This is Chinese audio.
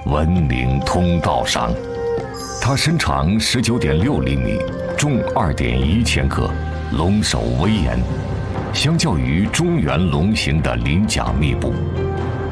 文明通道上。它身长19.6厘米，重2.1千克，龙首威严。相较于中原龙形的鳞甲密布，